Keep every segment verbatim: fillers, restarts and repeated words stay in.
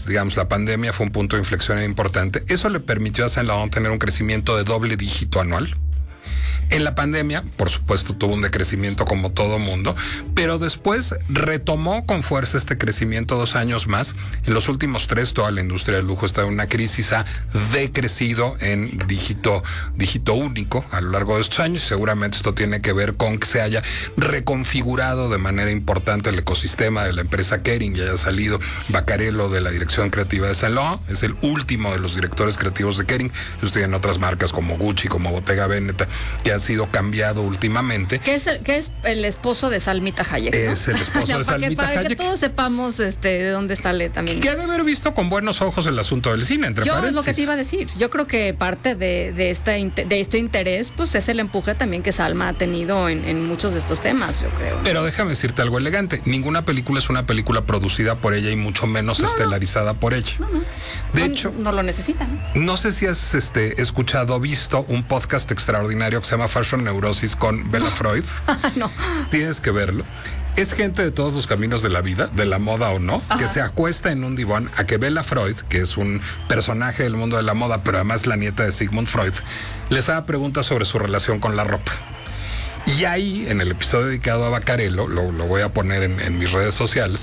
digamos, la pandemia fue un punto de inflexión importante. Eso le permitió a Saint Laurent tener un crecimiento de doble dígito anual. En la pandemia, por supuesto, tuvo un decrecimiento como todo mundo, pero después retomó con fuerza este crecimiento dos años más. En los últimos tres, toda la industria del lujo está en una crisis, ha decrecido en dígito, dígito único a lo largo de estos años. Seguramente esto tiene que ver con que se haya reconfigurado de manera importante el ecosistema de la empresa Kering y haya salido Vaccarello de la dirección creativa de Saint Laurent. Es el último de los directores creativos de Kering. Ellos tienen otras marcas como Gucci, como Bottega Veneta, que ha sido cambiado últimamente. ¿Qué es el, qué es el esposo de Salmita Hayek? ¿No? Es el esposo no, de para Salmita que, para Hayek. que todos sepamos este, de dónde sale también. Que ha de haber visto con buenos ojos el asunto del cine, entre Yo paréntesis. es lo que te iba a decir. Yo creo que parte de, de, esta, de este interés, pues es el empuje también que Salma ha tenido en, en muchos de estos temas, yo creo. Pero déjame decirte algo elegante. Ninguna película es una película producida por ella y mucho menos no, estelarizada no. por ella. No, no. De no, hecho, no lo necesitan. No sé si has este, escuchado o visto un podcast extraordinario que se llama Fashion Neurosis con Bella Freud. No. Tienes que verlo. Es gente de todos los caminos de la vida, de la moda o no, Ajá. que se acuesta en un diván a que Bella Freud, que es un personaje del mundo de la moda, pero además la nieta de Sigmund Freud, les haga preguntas sobre su relación con la ropa. Y ahí, en el episodio dedicado a Vaccarello, lo, lo voy a poner en, en mis redes sociales,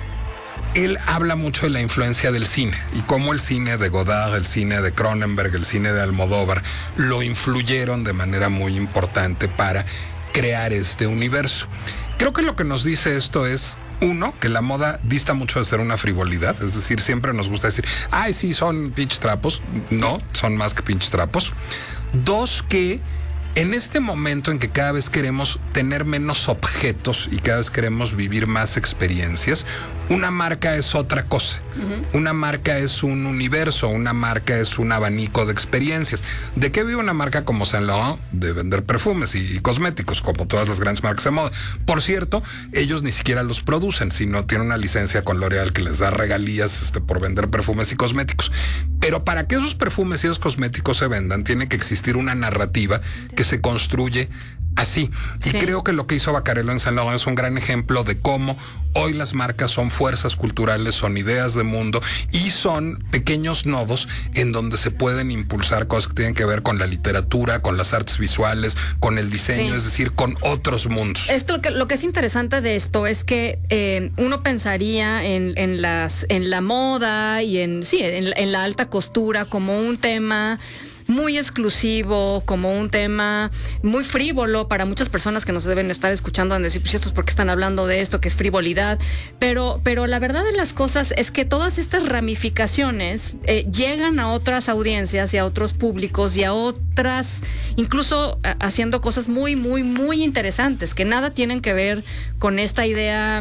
él habla mucho de la influencia del cine y cómo el cine de Godard, el cine de Cronenberg, el cine de Almodóvar lo influyeron de manera muy importante para crear este universo. Creo que lo que nos dice esto es, uno, que la moda dista mucho de ser una frivolidad, es decir, siempre nos gusta decir, ay, sí, son pinches trapos. No, son más que pinches trapos. Dos, que en este momento en que cada vez queremos tener menos objetos y cada vez queremos vivir más experiencias, una marca es otra cosa. Uh-huh. Una marca es un universo, una marca es un abanico de experiencias. ¿De qué vive una marca como Saint Laurent? De vender perfumes y, y cosméticos, como todas las grandes marcas de moda. Por cierto, ellos ni siquiera los producen, sino tienen una licencia con L'Oréal que les da regalías este, por vender perfumes y cosméticos. Pero para que esos perfumes y esos cosméticos se vendan, tiene que existir una narrativa que se construye así. Y sí. Creo que lo que hizo Vaccarello en Saint Laurent es un gran ejemplo de cómo hoy las marcas son fuerzas culturales, son ideas de mundo y son pequeños nodos en donde se pueden impulsar cosas que tienen que ver con la literatura, con las artes visuales, con el diseño, sí. Es decir, con otros mundos. Esto, lo, que, lo que es interesante de esto es que eh, uno pensaría en, en, las, en la moda y en, sí, en, en la alta costura como un tema muy exclusivo, como un tema muy frívolo para muchas personas que nos deben estar escuchando en decir, pues esto es porque están hablando de esto, que es frivolidad, pero, pero la verdad de las cosas es que todas estas ramificaciones eh, llegan a otras audiencias y a otros públicos y a otras, incluso a, haciendo cosas muy, muy, muy interesantes, que nada tienen que ver con esta idea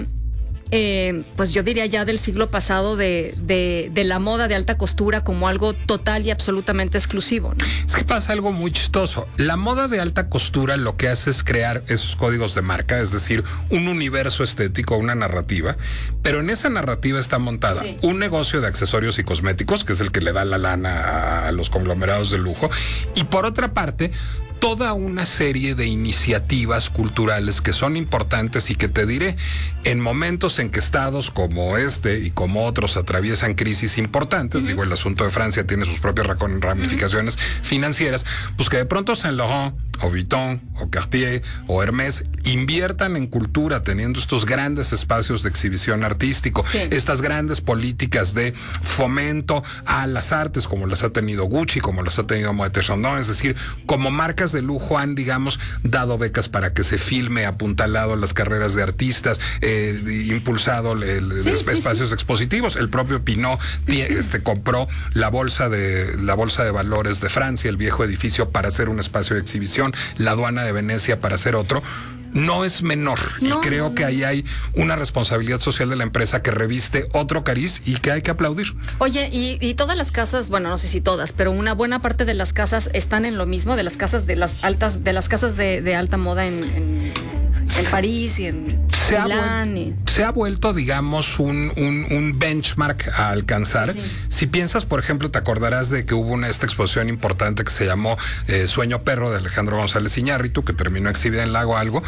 Eh, pues yo diría ya del siglo pasado de, de, de la moda de alta costura como algo total y absolutamente exclusivo, ¿no? Es que pasa algo muy chistoso. La moda de alta costura lo que hace es crear esos códigos de marca, es decir, un universo estético, una narrativa, pero en esa narrativa está montada sí. un negocio de accesorios y cosméticos, que es el que le da la lana a los conglomerados de lujo, y por otra parte, toda una serie de iniciativas culturales que son importantes y que te diré, en momentos en que estados como este y como otros atraviesan crisis importantes, uh-huh. digo, el asunto de Francia tiene sus propias ramificaciones uh-huh. financieras, pues que de pronto Saint Laurent o Vuitton o Cartier o Hermès inviertan en cultura teniendo estos grandes espacios de exhibición artístico, sí. estas grandes políticas de fomento a las artes como las ha tenido Gucci, como las ha tenido Moët et Chandon, es decir, como marcas de lujo han, digamos, dado becas para que se filme, apuntalado las carreras de artistas, eh, impulsado le, le, sí, espacios sí, sí. expositivos. El propio Pinot este, compró la bolsa de la bolsa de valores de Francia, el viejo edificio, para hacer un espacio de exhibición, la aduana de Venecia para hacer otro. No es menor no, y creo no, que ahí hay una responsabilidad social de la empresa que reviste otro cariz y que hay que aplaudir. Oye, y, y todas las casas, bueno, no sé si todas, pero una buena parte de las casas están en lo mismo, de las casas de las altas, de las casas de, de alta moda en, en, en París y en se Milán. Ha vuel- y... Se ha vuelto, digamos, un, un, un benchmark a alcanzar. Sí. Si piensas, por ejemplo, te acordarás de que hubo una esta exposición importante que se llamó eh, Sueño Perro de Alejandro González Iñárritu, que terminó exhibida en Lago Algo.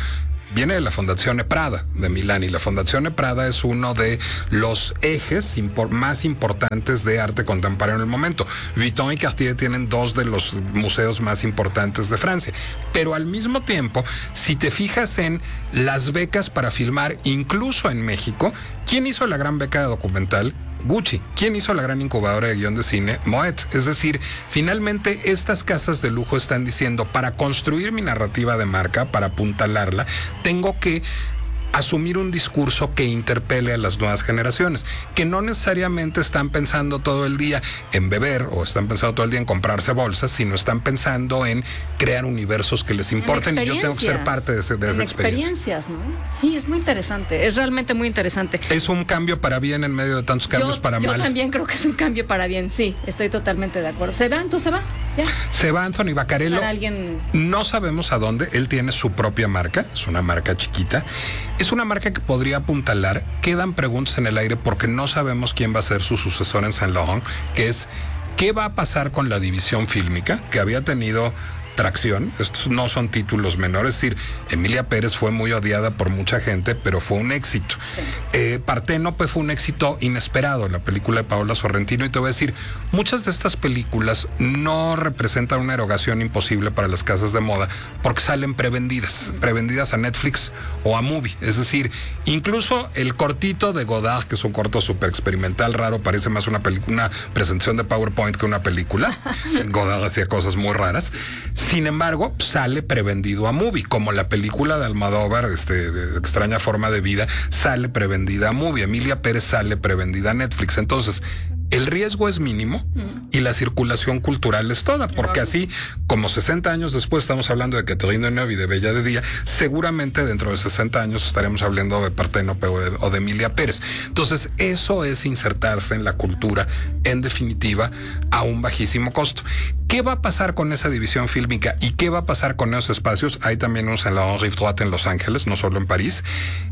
viene de la Fondazione Prada de Milán, y la Fondazione Prada es uno de los ejes impor- más importantes de arte contemporáneo en el momento. Vuitton y Cartier tienen dos de los museos más importantes de Francia, pero al mismo tiempo, si te fijas en las becas para filmar, incluso en México, ¿quién hizo la gran beca de documental? Gucci. ¿Quién hizo la gran incubadora de guión de cine? Moet. Es decir, finalmente estas casas de lujo están diciendo, para construir mi narrativa de marca, para apuntalarla, tengo que asumir un discurso que interpele a las nuevas generaciones, que no necesariamente están pensando todo el día en beber o están pensando todo el día en comprarse bolsas, sino están pensando en crear universos que les importen, y yo tengo que ser parte de, ese, de esa experiencia. Experiencias, ¿no? Sí, es muy interesante, es realmente muy interesante. Es un cambio para bien en medio de tantos cambios yo, para yo mal. Yo también creo que es un cambio para bien, sí, estoy totalmente de acuerdo. ¿Se va? ¿Entonces se va? ¿Ya? Se va Anthony Vaccarello. Para alguien... No sabemos a dónde. Él tiene su propia marca, es una marca chiquita. Es una marca que podría apuntalar. Quedan preguntas en el aire porque no sabemos quién va a ser su sucesor en Saint Laurent, que es qué va a pasar con la división fílmica, que había tenido tracción. Estos no son títulos menores. Es decir, Emilia Pérez fue muy odiada por mucha gente, pero fue un éxito. Sí. Eh, Parténope fue un éxito inesperado, la película de Paola Sorrentino, y te voy a decir, muchas de estas películas no representan una erogación imposible para las casas de moda porque salen prevendidas, prevendidas a Netflix o a Movie. Es decir, incluso el cortito de Godard, que es un corto súper experimental, raro, parece más una película, una presentación de PowerPoint que una película. Godard hacía cosas muy raras. Sin embargo, sale prevendido a Movie, como la película de Almodóvar, este, de Extraña Forma de Vida, sale prevendida a Movie. Emilia Pérez sale prevendida a Netflix. Entonces, el riesgo es mínimo y la circulación cultural es toda, porque así como sesenta años después estamos hablando de Catherine Deneuve y de Bella de Día, seguramente dentro de sesenta años estaremos hablando de Parténope o de, o de Emilia Pérez. Entonces, eso es insertarse en la cultura, en definitiva, a un bajísimo costo. ¿Qué va a pasar con esa división fílmica y qué va a pasar con esos espacios? Hay también un Saint Laurent Rive Droite en Los Ángeles, no solo en París.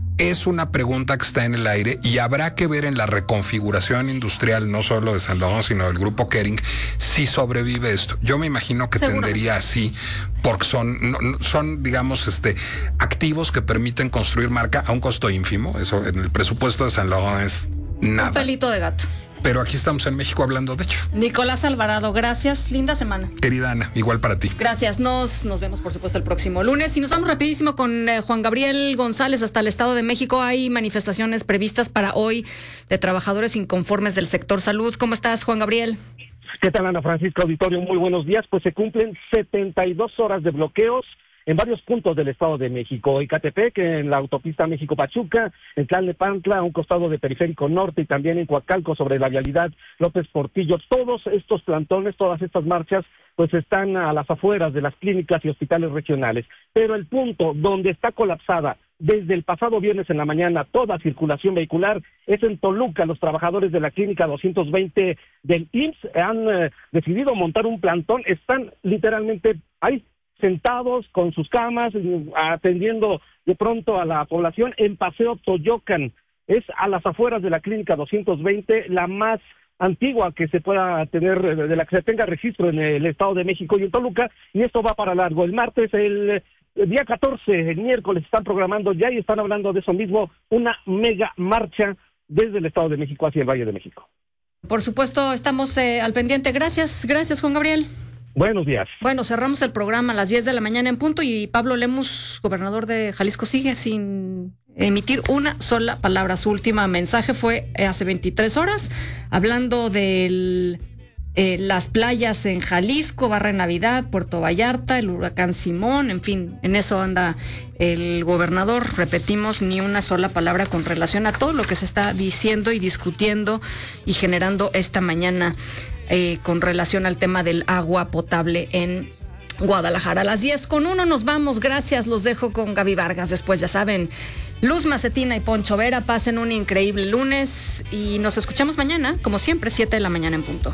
Es una pregunta que está en el aire y habrá que ver en la reconfiguración industrial, no solo de Saint Laurent, sino del grupo Kering, si sobrevive esto. Yo me imagino que tendería así, porque son, no, son, digamos, este, activos que permiten construir marca a un costo ínfimo. Eso en el presupuesto de Saint Laurent es nada. Un pelito de gato. Pero aquí estamos en México hablando de ello. Nicolás Alvarado, gracias. Linda semana. Querida Ana, igual para ti. Gracias. Nos, nos vemos, por supuesto, el próximo lunes. Y nos vamos rapidísimo con eh, Juan Gabriel González hasta el Estado de México. Hay manifestaciones previstas para hoy de trabajadores inconformes del sector salud. ¿Cómo estás, Juan Gabriel? ¿Qué tal, Ana Francisca Auditorio? Muy buenos días. Pues se cumplen setenta y dos horas de bloqueos en varios puntos del Estado de México. Ecatepec, en la autopista México-Pachuca, en Tlalnepantla, a un costado de Periférico Norte, y también en Coacalco, sobre la vialidad López Portillo. Todos estos plantones, todas estas marchas, pues están a las afueras de las clínicas y hospitales regionales. Pero el punto donde está colapsada desde el pasado viernes en la mañana toda circulación vehicular es en Toluca. Los trabajadores de la clínica doscientos veinte del I M S S han eh, decidido montar un plantón. Están literalmente ahí, sentados con sus camas, atendiendo de pronto a la población en Paseo Toyocan. Es a las afueras de la clínica doscientos veinte, la más antigua que se pueda tener, de la que se tenga registro en el Estado de México y en Toluca, y esto va para largo. El martes, el, el día catorce, el miércoles, están programando ya y están hablando de eso mismo, una mega marcha desde el Estado de México hacia el Valle de México. Por supuesto, estamos eh, al pendiente. Gracias, gracias, Juan Gabriel. Buenos días. Bueno, cerramos el programa a las diez de la mañana en punto y Pablo Lemus, gobernador de Jalisco, sigue sin emitir una sola palabra. Su última mensaje fue hace veintitrés horas, hablando de eh, las playas en Jalisco, Barra de Navidad, Puerto Vallarta, el huracán Simón, en fin, en eso anda el gobernador. Repetimos, ni una sola palabra con relación a todo lo que se está diciendo y discutiendo y generando esta mañana Eh, con relación al tema del agua potable en Guadalajara. A las diez con uno nos vamos. Gracias, los dejo con Gaby Vargas. Después, ya saben, Luz Macetina y Poncho Vera. Pasen un increíble lunes y nos escuchamos mañana, como siempre, siete de la mañana en punto.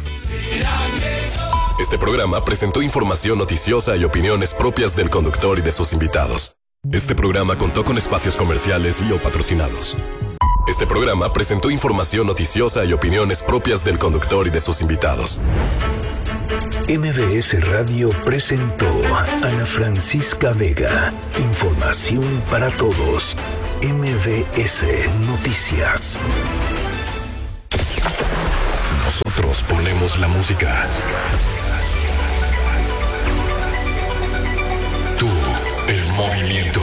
Este programa presentó información noticiosa y opiniones propias del conductor y de sus invitados. Este programa contó con espacios comerciales y o patrocinados. Este programa presentó información noticiosa y opiniones propias del conductor y de sus invitados. M B S Radio presentó a Ana Francisca Vega. Información para todos. M B S Noticias. Nosotros ponemos la música. Tú, el movimiento.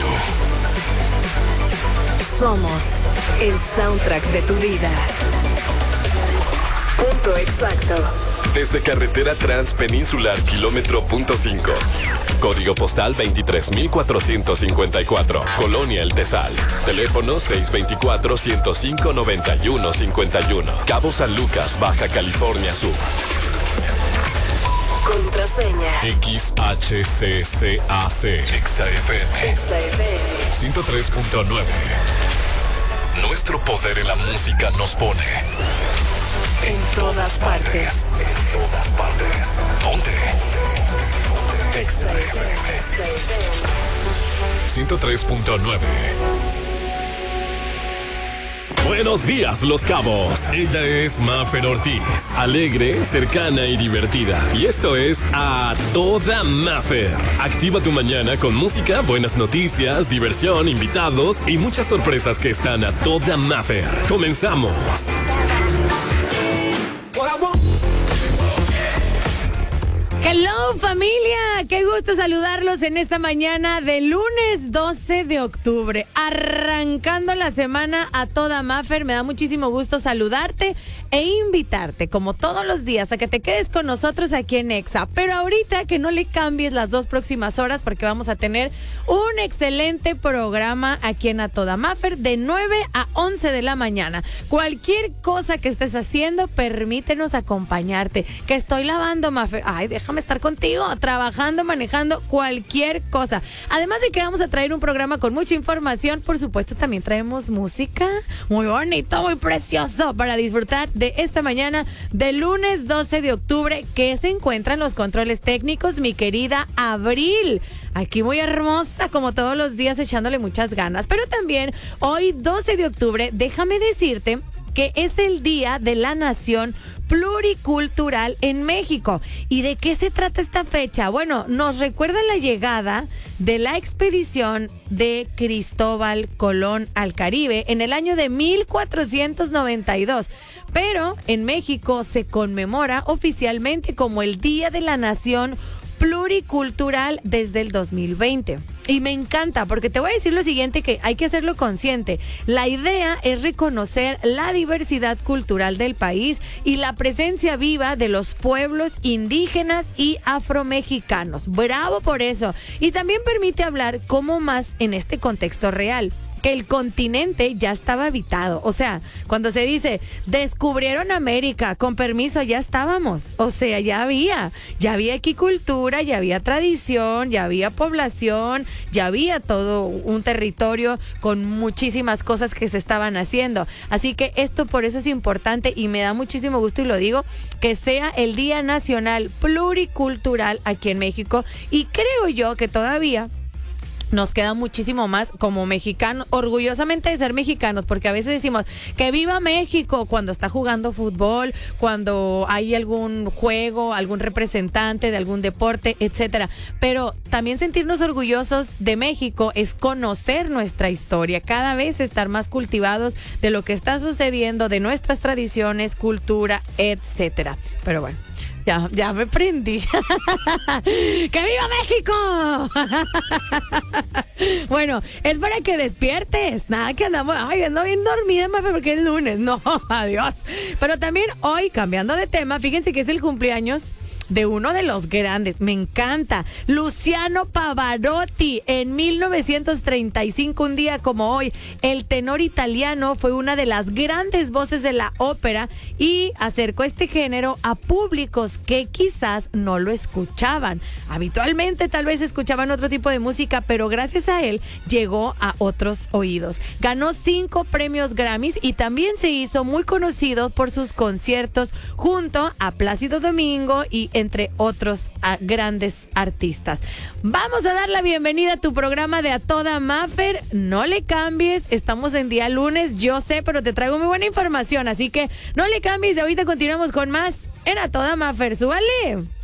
Somos el soundtrack de tu vida. Punto exacto. Desde Carretera Transpeninsular, kilómetro punto cinco. Código postal veintitrés mil cuatrocientos cincuenta y cuatro. Colonia El Tesal. Teléfono seis dos cuatro, ciento cinco, noventa y uno cincuenta y uno. Cabo San Lucas, Baja California Sur. Contraseña. X H C C A C. Exa F M. Exa F M. ciento tres punto nueve. Nuestro poder en la música nos pone En todas partes. En todas partes. ¿Dónde? Exa F M. Exa F M. ciento tres punto nueve. Buenos días, Los Cabos. Ella es Mafer Ortiz, alegre, cercana y divertida. Y esto es A Toda Mafer. Activa tu mañana con música, buenas noticias, diversión, invitados y muchas sorpresas que están a toda Mafer. Comenzamos. Hello familia, qué gusto saludarlos en esta mañana de lunes doce de octubre, arrancando la semana a toda Mafer. Me da muchísimo gusto saludarte e invitarte como todos los días a que te quedes con nosotros aquí en Exa, pero ahorita que no le cambies las dos próximas horas porque vamos a tener un excelente programa aquí en A Toda Mafer de nueve a once de la mañana. Cualquier cosa que estés haciendo, permítenos acompañarte. Que estoy lavando, Mafer, ay, déjame estar contigo, trabajando, manejando, cualquier cosa. Además de que vamos a traer un programa con mucha información, por supuesto también traemos música muy bonito, muy precioso para disfrutar de esta mañana de lunes doce de octubre, que se encuentran los controles técnicos mi querida Abril, aquí muy hermosa como todos los días, echándole muchas ganas. Pero también hoy doce de octubre, déjame decirte que es el Día de la Nación Pluricultural en México. ¿Y de qué se trata esta fecha? Bueno, nos recuerda la llegada de la expedición de Cristóbal Colón al Caribe en el año de mil cuatrocientos noventa y dos. Pero en México se conmemora oficialmente como el Día de la Nación Pluricultural desde el dos mil veinte. Y me encanta porque te voy a decir lo siguiente, que hay que hacerlo consciente. La idea es reconocer la diversidad cultural del país y la presencia viva de los pueblos indígenas y afromexicanos. Bravo por eso. Y también permite hablar como más en este contexto real, que el continente ya estaba habitado. O sea, cuando se dice descubrieron América, con permiso, ya estábamos. O sea, ya había, ya había aquí cultura, ya había tradición, ya había población, ya había todo un territorio con muchísimas cosas que se estaban haciendo. Así que esto por eso es importante y me da muchísimo gusto, y lo digo, que sea el Día Nacional Pluricultural aquí en México. Y creo yo que todavía nos queda muchísimo más como mexicanos, orgullosamente de ser mexicanos, porque a veces decimos que viva México cuando está jugando fútbol, cuando hay algún juego, algún representante de algún deporte, etcétera. Pero también sentirnos orgullosos de México es conocer nuestra historia, cada vez estar más cultivados de lo que está sucediendo, de nuestras tradiciones, cultura, etcétera. Pero bueno, Ya, ya me prendí. ¡Que viva México! Bueno, es para que despiertes. Nada que andamos, ay, ando bien dormida, Mafe, porque es lunes. No, adiós. Pero también hoy, cambiando de tema, fíjense que es el cumpleaños de uno de los grandes, me encanta, Luciano Pavarotti. En mil novecientos treinta y cinco, un día como hoy, el tenor italiano fue una de las grandes voces de la ópera y acercó este género a públicos que quizás no lo escuchaban. Habitualmente tal vez escuchaban otro tipo de música, pero gracias a él llegó a otros oídos. Ganó cinco premios Grammys y también se hizo muy conocido por sus conciertos junto a Plácido Domingo y entre otros a grandes artistas. Vamos a dar la bienvenida a tu programa de A Toda Mafer. No le cambies, estamos en día lunes, yo sé, pero te traigo muy buena información, así que no le cambies. Ahorita continuamos con más en A Toda Mafer. ¡Súbale!